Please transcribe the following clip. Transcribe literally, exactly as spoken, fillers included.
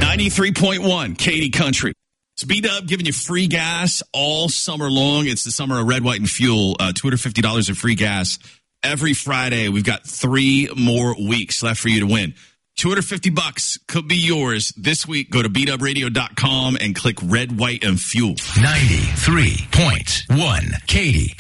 ninety-three point one, Katy Country. It's B-Dub giving you free gas all summer long. It's the summer of Red, White, and Fuel. Uh, two hundred fifty dollars of free gas every Friday. We've got three more weeks left for you to win. two hundred fifty bucks could be yours this week. Go to b dub radio dot com and click Red, White, and Fuel. ninety-three point one, Katy